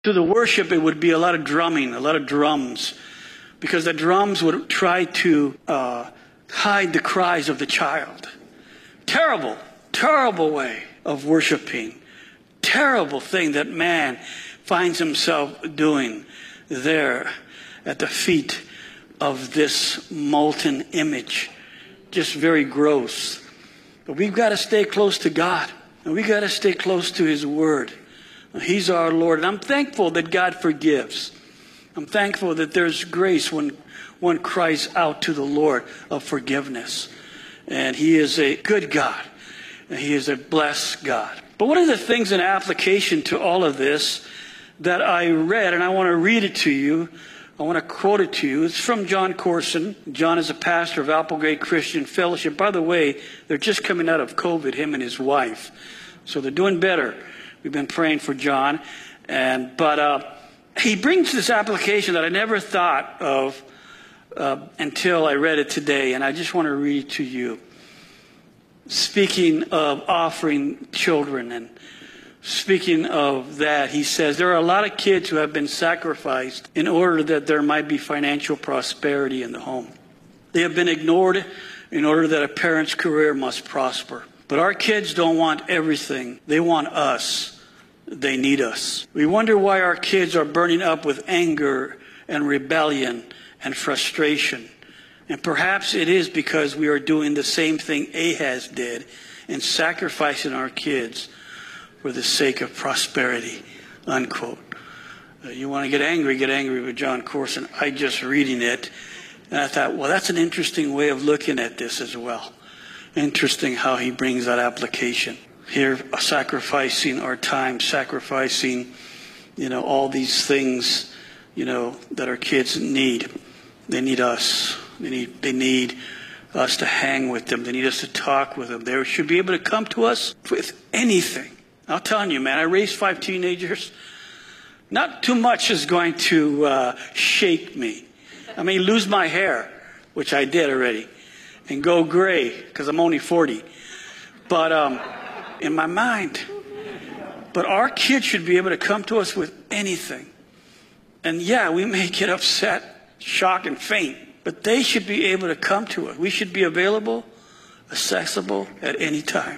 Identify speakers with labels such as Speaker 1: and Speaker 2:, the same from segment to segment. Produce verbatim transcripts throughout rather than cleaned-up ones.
Speaker 1: To the worship, it would be a lot of drumming, a lot of drums, because the drums would try to uh, hide the cries of the child. Terrible, terrible way of worshiping. Terrible thing that man finds himself doing there at the feet of this molten image. Just very gross. But we've got to stay close to God, and we've got to stay close to His Word. He's our Lord. And I'm thankful that God forgives. I'm thankful that there's grace when one cries out to the Lord of forgiveness. And He is a good God. And He is a blessed God. But one of the things in application to all of this that I read, and I want to read it to you, I want to quote it to you. It's from Jon Courson. John is a pastor of Applegate Christian Fellowship. By the way, they're just coming out of COVID, him and his wife. So they're doing better. We've been praying for John. And, but uh, he brings this application that I never thought of uh, until I read it today. And I just want to read it to you. Speaking of offering children and speaking of that, he says, there are a lot of kids who have been sacrificed in order that there might be financial prosperity in the home. They have been ignored in order that a parent's career must prosper. But our kids don't want everything. They want us. They need us. We wonder why our kids are burning up with anger and rebellion and frustration. And perhaps it is because we are doing the same thing Ahaz did in sacrificing our kids for the sake of prosperity, unquote. Uh, you want to get angry, get angry with Jon Courson. I just reading it, and I thought, well, that's an interesting way of looking at this as well. Interesting how he brings that application. Here, sacrificing our time, sacrificing, you know, all these things, you know, that our kids need. They need us. They need, they need us to hang with them. They need us to talk with them. They should be able to come to us with anything. I'm telling you, man, I raised five teenagers. Not too much is going to uh, shake me. I mean, lose my hair, which I did already, and go gray, because I'm only forty. But um, in my mind. But our kids should be able to come to us with anything. And yeah, we may get upset, shocked, and faint. But they should be able to come to us. We should be available, accessible at any time.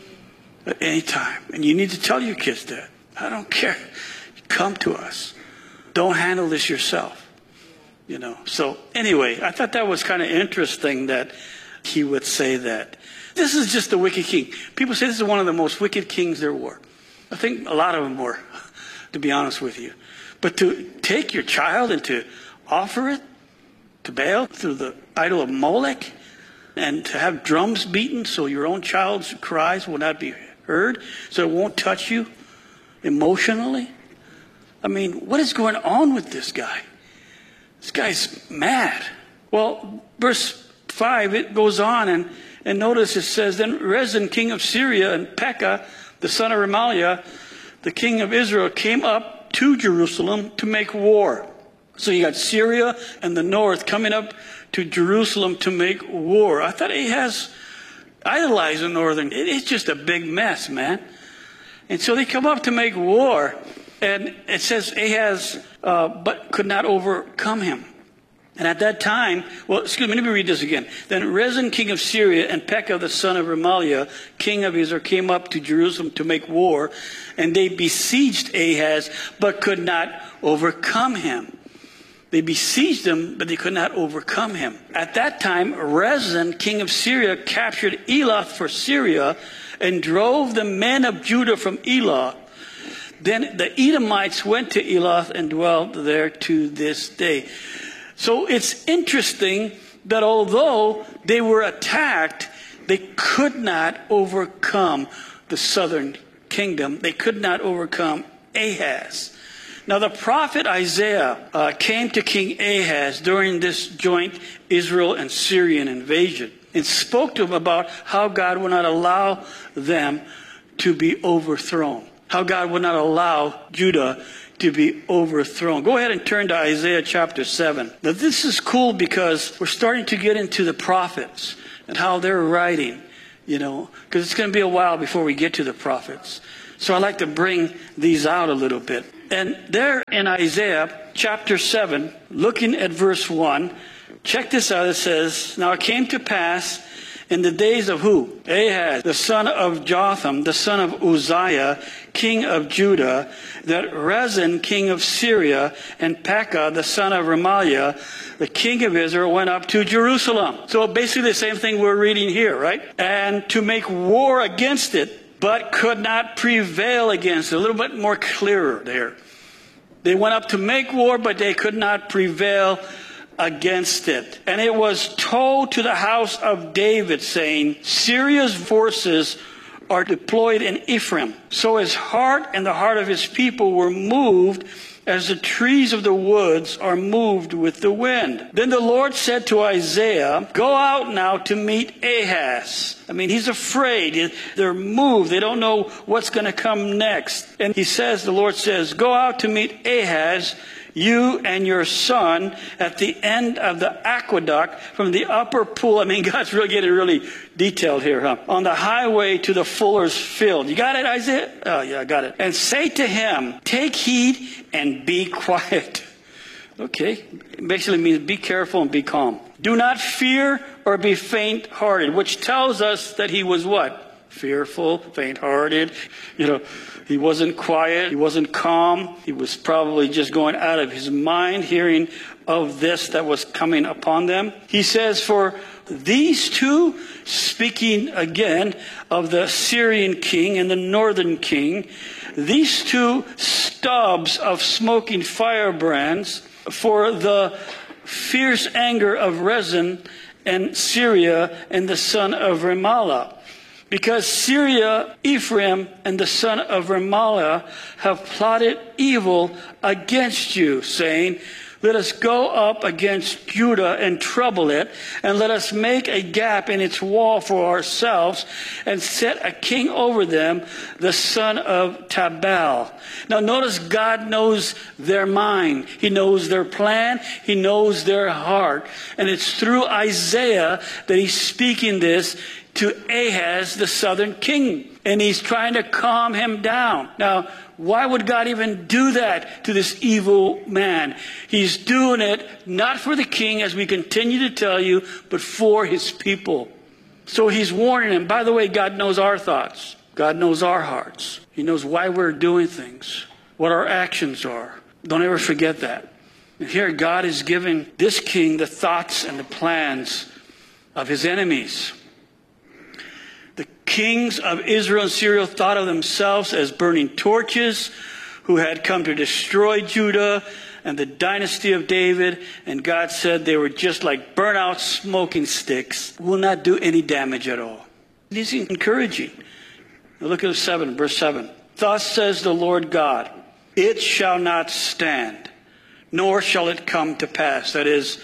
Speaker 1: At any time. And you need to tell your kids that. I don't care. Come to us. Don't handle this yourself. You know. So anyway, I thought that was kind of interesting that he would say that. This is just the wicked king. People say this is one of the most wicked kings there were. I think a lot of them were, to be honest with you. But to take your child and to offer it to Baal through the idol of Molech, and to have drums beaten so your own child's cries will not be heard, so it won't touch you emotionally. I mean, what is going on with this guy? This guy's mad. Well, verse five, it goes on, and, and notice it says, then Rezin, king of Syria, and Pekah, the son of Remaliah, the king of Israel, came up to Jerusalem to make war. So you got Syria and the north coming up to Jerusalem to make war. I thought Ahaz idolized the northern. It's just a big mess, man. And so they come up to make war. And it says Ahaz uh, but could not overcome him. And at that time, well, excuse me, let me read this again. Then Rezin, king of Syria, and Pekah, the son of Remaliah, king of Israel, came up to Jerusalem to make war. And they besieged Ahaz, but could not overcome him. They besieged him, but they could not overcome him. At that time, Rezin, king of Syria, captured Elath for Syria and drove the men of Judah from Elath. Then the Edomites went to Elath and dwelt there to this day. So it's interesting that although they were attacked, they could not overcome the southern kingdom. They could not overcome Ahaz. Now, the prophet Isaiah uh, came to King Ahaz during this joint Israel and Syrian invasion and spoke to him about how God would not allow them to be overthrown, how God would not allow Judah to be overthrown. Go ahead and turn to Isaiah chapter seven. Now, this is cool because we're starting to get into the prophets and how they're writing, you know, because it's going to be a while before we get to the prophets. So I like to bring these out a little bit. And there in Isaiah chapter seven, looking at verse one, check this out. It says, now it came to pass in the days of who? Ahaz, the son of Jotham, the son of Uzziah, king of Judah, that Rezin, king of Syria, and Pekah, the son of Remaliah, the king of Israel, went up to Jerusalem. So basically the same thing we're reading here, right? And to make war against it, but could not prevail against it. A little bit more clearer there. They went up to make war, but they could not prevail against it. And it was told to the house of David, saying, Syria's forces are deployed in Ephraim. So his heart and the heart of his people were moved as the trees of the woods are moved with the wind. Then the Lord said to Isaiah, go out now to meet Ahaz. I mean, he's afraid. They're moved. They don't know what's going to come next. And he says, the Lord says, go out to meet Ahaz, you and your son, at the end of the aqueduct from the upper pool. I mean, God's really getting really detailed here, huh? On the highway to the fuller's field. You got it, Isaiah? Oh, yeah, I got it. And say to him, take heed and be quiet. Okay. It basically means be careful and be calm. Do not fear or be faint-hearted, which tells us that he was what? Fearful, faint-hearted. You know, he wasn't quiet. He wasn't calm. He was probably just going out of his mind, hearing of this that was coming upon them. He says, for these two, speaking again of the Syrian king and the northern king, these two stubs of smoking firebrands, for the fierce anger of Rezin and Syria and the son of Remaliah. Because Syria, Ephraim, and the son of Remaliah have plotted evil against you, saying, let us go up against Judah and trouble it, and let us make a gap in its wall for ourselves, and set a king over them, the son of Tabal. Now notice God knows their mind. He knows their plan. He knows their heart. And it's through Isaiah that he's speaking this to Ahaz, the southern king. And he's trying to calm him down. Now, why would God even do that to this evil man? He's doing it not for the king, as we continue to tell you, but for his people. So he's warning him. By the way, God knows our thoughts. God knows our hearts. He knows why we're doing things, what our actions are. Don't ever forget that. And here God is giving this king the thoughts and the plans of his enemies. The kings of Israel and Syria thought of themselves as burning torches who had come to destroy Judah and the dynasty of David. And God said they were just like burnt out smoking sticks, will not do any damage at all. He's encouraging. Now look at seven, verse seven. Thus says the Lord God, it shall not stand, nor shall it come to pass. That is,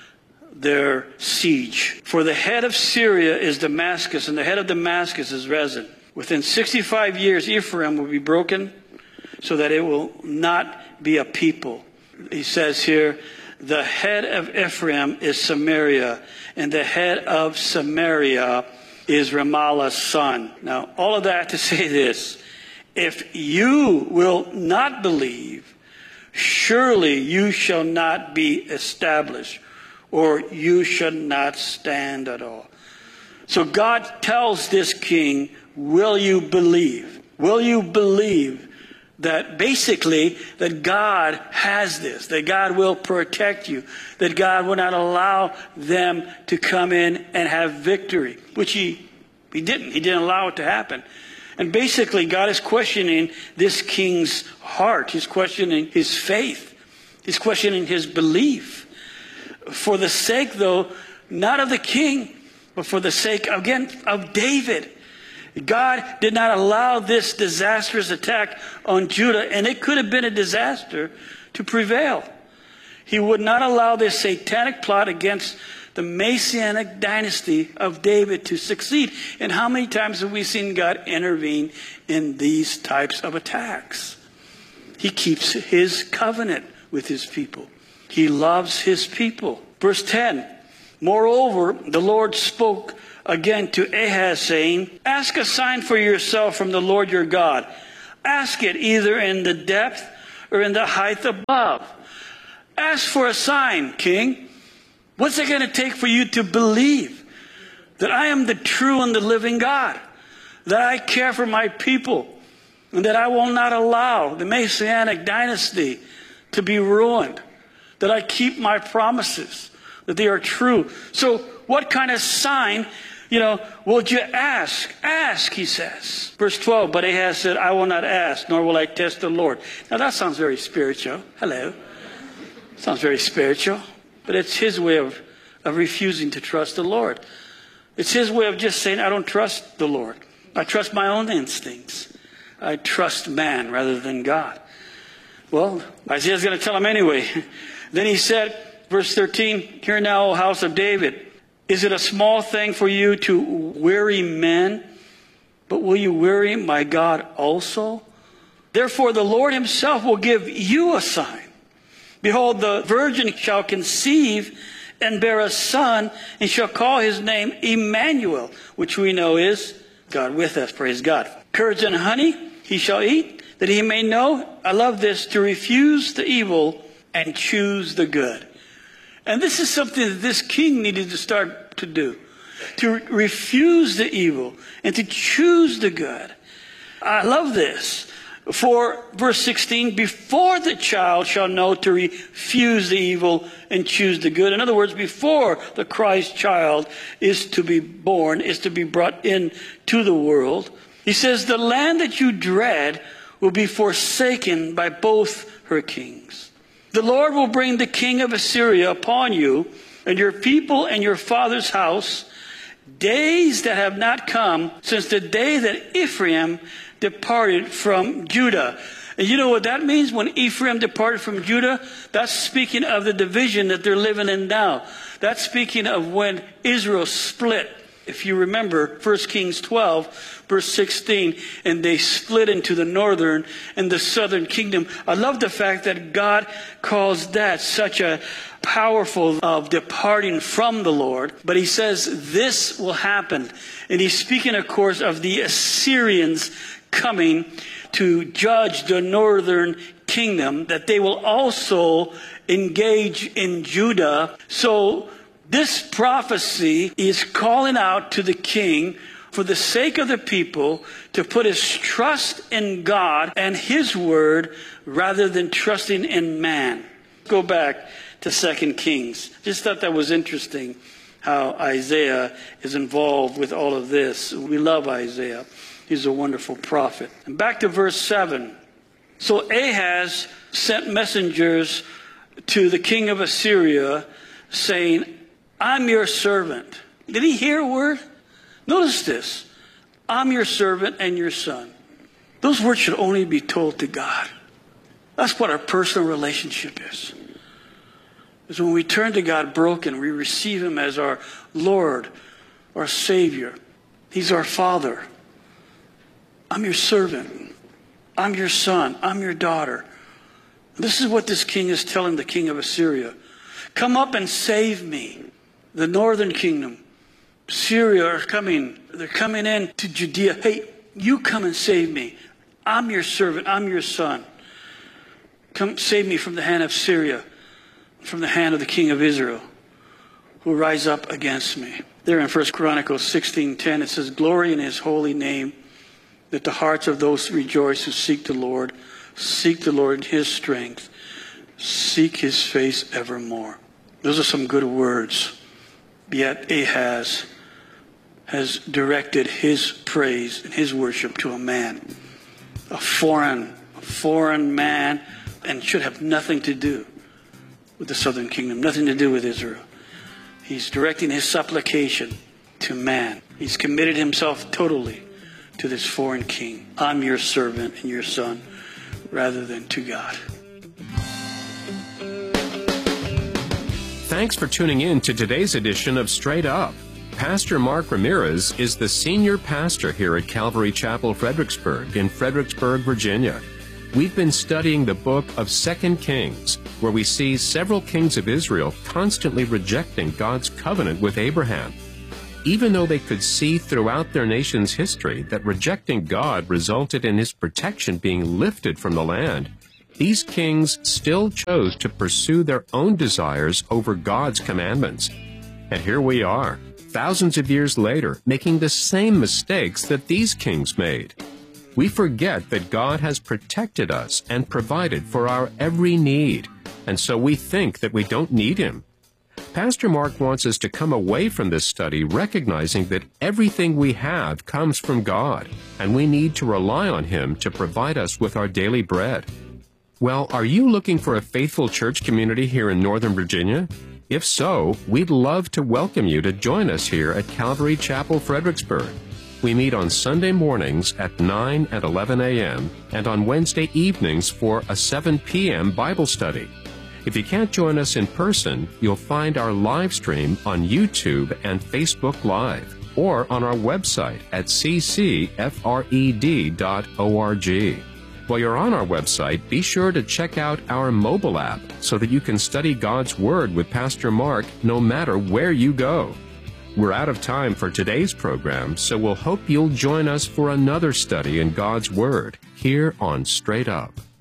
Speaker 1: their siege. For the head of Syria is Damascus, and the head of Damascus is Rezin. Within sixty-five years, Ephraim will be broken, so that it will not be a people. He says here, the head of Ephraim is Samaria, and the head of Samaria is Remaliah's son. Now, all of that to say this, if you will not believe, surely you shall not be established, or you should not stand at all. So God tells this king, will you believe? Will you believe that basically that God has this, that God will protect you, that God will not allow them to come in and have victory, which he, he didn't. He didn't allow it to happen. And basically God is questioning this king's heart. He's questioning his faith. He's questioning his belief. For the sake, though, not of the king, but for the sake, again, of David. God did not allow this disastrous attack on Judah, and it could have been a disaster, to prevail. He would not allow this satanic plot against the Messianic dynasty of David to succeed. And how many times have we seen God intervene in these types of attacks? He keeps his covenant with his people. He loves his people. Verse ten, moreover, the Lord spoke again to Ahaz, saying, ask a sign for yourself from the Lord your God. Ask it either in the depth or in the height above. Ask for a sign, king. What's it going to take for you to believe that I am the true and the living God, that I care for my people, and that I will not allow the Messianic dynasty to be ruined, that I keep my promises, that they are true? So what kind of sign, you know, would you ask? Ask, he says. Verse twelve, but Ahaz said, I will not ask, nor will I test the Lord. Now that sounds very spiritual. Hello. Sounds very spiritual. But it's his way of, of refusing to trust the Lord. It's his way of just saying, I don't trust the Lord. I trust my own instincts. I trust man rather than God. Well, Isaiah's going to tell him anyway. Then he said, verse thirteen, hear now, O house of David, is it a small thing for you to weary men? But will you weary my God also? Therefore the Lord himself will give you a sign. Behold, the virgin shall conceive and bear a son, and shall call his name Emmanuel, which we know is God with us. Praise God. Curds and honey he shall eat, that he may know, I love this, to refuse the evil and choose the good. And this is something that this king needed to start to do. To refuse the evil and to choose the good. I love this. For, verse sixteen, before the child shall know to refuse the evil and choose the good. In other words, before the Christ child is to be born, is to be brought into the world, he says, the land that you dread will be forsaken by both her kings. The Lord will bring the king of Assyria upon you and your people and your father's house, days that have not come since the day that Ephraim departed from Judah. And you know what that means? When Ephraim departed from Judah, that's speaking of the division that they're living in now. That's speaking of when Israel split. If you remember, First Kings twelve, verse sixteen, and they split into the northern and the southern kingdom. I love the fact that God calls that such a powerful of departing from the Lord. But he says this will happen. And he's speaking, of course, of the Assyrians coming to judge the northern kingdom, that they will also engage in Judah. So this prophecy is calling out to the king, for the sake of the people, to put his trust in God and his word rather than trusting in man. Go back to Second Kings. Just thought that was interesting how Isaiah is involved with all of this. We love Isaiah. He's a wonderful prophet. And back to verse seven. So Ahaz sent messengers to the king of Assyria saying, I'm your servant. Did he hear a word? Notice this. I'm your servant and your son. Those words should only be told to God. That's what our personal relationship is. Is when we turn to God broken, we receive him as our Lord, our Savior. He's our Father. I'm your servant. I'm your son. I'm your daughter. This is what this king is telling the king of Assyria. Come up and save me. The northern kingdom, Syria, are coming. They're coming in to Judea. Hey, you come and save me. I'm your servant. I'm your son. Come save me from the hand of Syria, from the hand of the king of Israel, who rise up against me. There in First Chronicles sixteen ten, it says, glory in his holy name, that the hearts of those rejoice who seek the Lord, seek the Lord in his strength, seek his face evermore. Those are some good words. Yet Ahaz has directed his praise and his worship to a man, a foreign, a foreign man, and should have nothing to do with the southern kingdom, nothing to do with Israel. He's directing his supplication to man. He's committed himself totally to this foreign king. I'm your servant and your son, rather than to God.
Speaker 2: Thanks for tuning in to today's edition of Straight Up. Pastor Mark Ramirez is the senior pastor here at Calvary Chapel, Fredericksburg, in Fredericksburg, Virginia. We've been studying the book of Second Kings, where we see several kings of Israel constantly rejecting God's covenant with Abraham. Even though they could see throughout their nation's history that rejecting God resulted in his protection being lifted from the land, these kings still chose to pursue their own desires over God's commandments. And here we are, thousands of years later, making the same mistakes that these kings made. We forget that God has protected us and provided for our every need, and so we think that we don't need Him. Pastor Mark wants us to come away from this study recognizing that everything we have comes from God, and we need to rely on Him to provide us with our daily bread. Well, are you looking for a faithful church community here in Northern Virginia? If so, we'd love to welcome you to join us here at Calvary Chapel, Fredericksburg. We meet on Sunday mornings at nine and eleven a.m. and on Wednesday evenings for a seven p.m. Bible study. If you can't join us in person, you'll find our live stream on YouTube and Facebook Live, or on our website at c c f r e d dot org. While you're on our website, be sure to check out our mobile app so that you can study God's Word with Pastor Mark no matter where you go. We're out of time for today's program, so we'll hope you'll join us for another study in God's Word here on Straight Up.